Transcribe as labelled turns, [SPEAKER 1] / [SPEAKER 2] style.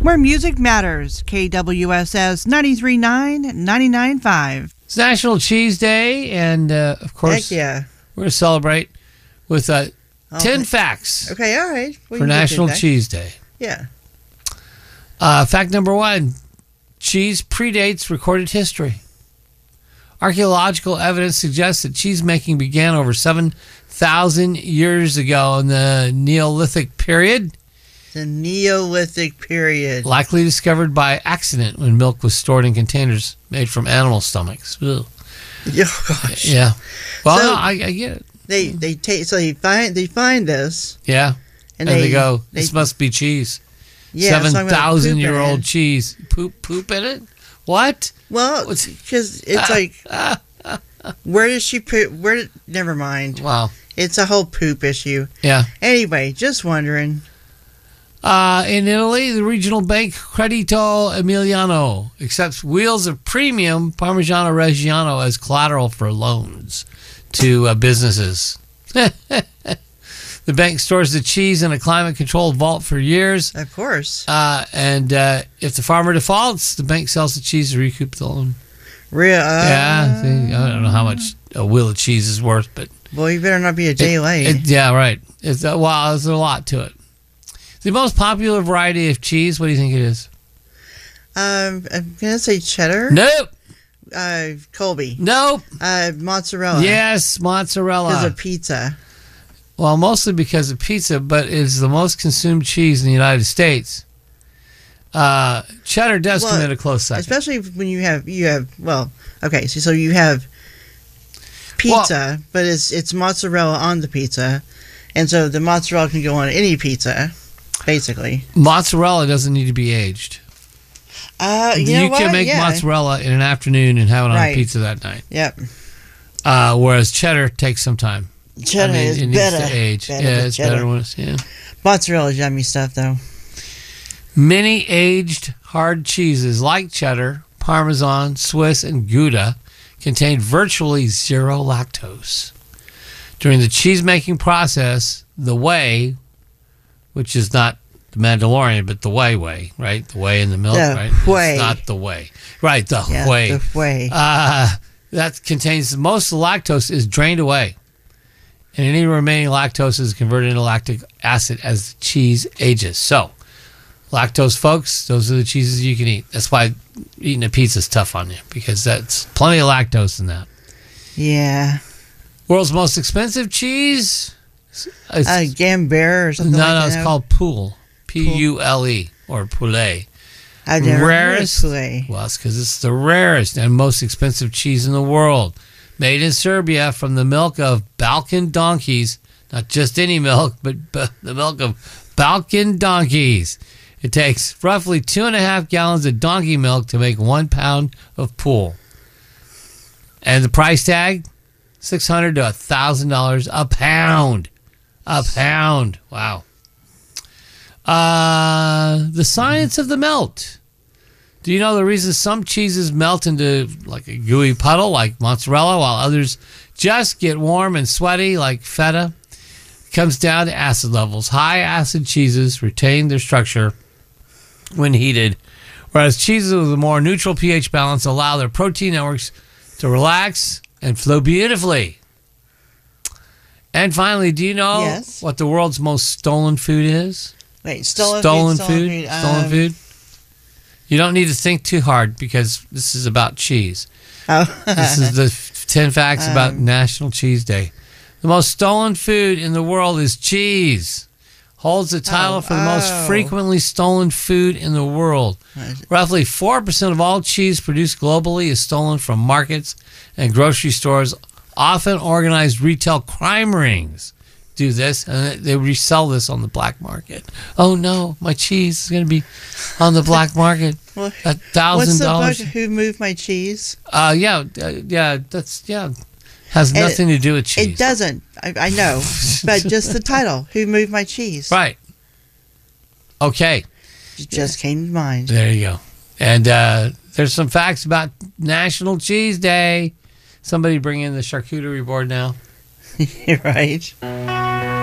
[SPEAKER 1] where music matters. KWSS 93.9, 99.5.
[SPEAKER 2] It's National Cheese Day, and of course,
[SPEAKER 1] Heck yeah.
[SPEAKER 2] we're going to celebrate with 10 facts
[SPEAKER 1] Okay, all right. Well,
[SPEAKER 2] for
[SPEAKER 1] you can
[SPEAKER 2] National
[SPEAKER 1] do that.
[SPEAKER 2] Cheese Day.
[SPEAKER 1] Yeah.
[SPEAKER 2] Fact number 1, cheese predates recorded history. Archaeological evidence suggests that cheese making began over 7,000 years ago in the Neolithic period.
[SPEAKER 1] The Neolithic period.
[SPEAKER 2] Likely discovered by accident when milk was stored in containers made from animal stomachs. Ugh.
[SPEAKER 1] Oh, gosh.
[SPEAKER 2] Yeah. Well,
[SPEAKER 1] So-
[SPEAKER 2] no, I get it.
[SPEAKER 1] They find this.
[SPEAKER 2] Yeah. And they go, this must be cheese.
[SPEAKER 1] Yeah, so I'm gonna poop in
[SPEAKER 2] 7,000-year-old
[SPEAKER 1] it.
[SPEAKER 2] cheese. Poop in it? What?
[SPEAKER 1] Well, because it's like, where does she poop? Never mind.
[SPEAKER 2] Wow.
[SPEAKER 1] It's a whole poop issue.
[SPEAKER 2] Yeah.
[SPEAKER 1] Anyway, just wondering.
[SPEAKER 2] In Italy, the regional bank Credito Emiliano accepts wheels of premium Parmigiano Reggiano as collateral for loans to businesses. The bank stores the cheese in a climate-controlled vault for years.
[SPEAKER 1] Of course.
[SPEAKER 2] And if the farmer defaults, the bank sells the cheese to recoup the loan.
[SPEAKER 1] Real.
[SPEAKER 2] Yeah, see, I don't know how much a wheel of cheese is worth, but
[SPEAKER 1] Well, you better not be a day late.
[SPEAKER 2] yeah, right. It's wow, there's a lot to it. The most popular variety of cheese, what do you think it is?
[SPEAKER 1] I'm gonna say cheddar.
[SPEAKER 2] Nope.
[SPEAKER 1] Colby.
[SPEAKER 2] Nope.
[SPEAKER 1] Mozzarella.
[SPEAKER 2] Yes, mozzarella.
[SPEAKER 1] Because of pizza.
[SPEAKER 2] Well, mostly because of pizza, but it's the most consumed cheese in the United States. Cheddar does come in a close second.
[SPEAKER 1] Especially when you have well, okay, so you have pizza, but it's mozzarella on the pizza, and so the mozzarella can go on any pizza, basically.
[SPEAKER 2] Mozzarella doesn't need to be aged.
[SPEAKER 1] You
[SPEAKER 2] can make mozzarella in an afternoon and have it on a pizza that night.
[SPEAKER 1] Yep.
[SPEAKER 2] Whereas cheddar takes some time.
[SPEAKER 1] Cheddar is
[SPEAKER 2] it
[SPEAKER 1] better.
[SPEAKER 2] needs to age. It's better when it's
[SPEAKER 1] Mozzarella is yummy stuff, though.
[SPEAKER 2] Many aged hard cheeses like cheddar, Parmesan, Swiss, and Gouda contain virtually zero lactose. During the cheese-making process, the whey, which is not the Mandalorian, but the whey, right? The whey in the milk, right?
[SPEAKER 1] Whey.
[SPEAKER 2] It's not the whey. Right, the whey.
[SPEAKER 1] The whey.
[SPEAKER 2] That contains most of the lactose is drained away. And any remaining lactose is converted into lactic acid as the cheese ages. So, lactose, folks, those are the cheeses you can eat. That's why eating a pizza is tough on you, because that's plenty of lactose in that.
[SPEAKER 1] Yeah.
[SPEAKER 2] World's most expensive cheese?
[SPEAKER 1] Gambert or something like that.
[SPEAKER 2] No, it's called Poule. P-U-L-E, or Poulet.
[SPEAKER 1] I've never
[SPEAKER 2] rarest,
[SPEAKER 1] heard of Poulet.
[SPEAKER 2] Well, it's because it's the rarest and most expensive cheese in the world. Made in Serbia from the milk of Balkan donkeys. Not just any milk, but the milk of Balkan donkeys. It takes roughly 2.5 gallons of donkey milk to make 1 pound of Poule. And the price tag? $600 to $1,000 a pound. A pound. Wow. The science of the melt. Do you know the reason some cheeses melt into like a gooey puddle like mozzarella while others just get warm and sweaty like feta? It comes down to acid levels. High acid cheeses retain their structure when heated, whereas cheeses with a more neutral pH balance allow their protein networks to relax and flow beautifully. And finally, do you know what the world's most stolen food is?
[SPEAKER 1] Wait,
[SPEAKER 2] stolen food? You don't need to think too hard because this is about cheese. This is the 10 facts about National Cheese Day. The most stolen food in the world is cheese. Holds the title for the most frequently stolen food in the world. Roughly 4% of all cheese produced globally is stolen from markets and grocery stores. Often organized retail crime rings do this, and they resell this on the black market. Oh no, my cheese is going to be on the black market at $1,000.
[SPEAKER 1] What's the book? Who Moved My Cheese?
[SPEAKER 2] Has nothing to do with cheese.
[SPEAKER 1] It doesn't. I know, but just the title. Who Moved My Cheese?
[SPEAKER 2] Right. Okay.
[SPEAKER 1] It just came to mind.
[SPEAKER 2] There you go. And there's some facts about National Cheese Day. Somebody bring in the charcuterie board now.
[SPEAKER 1] Right.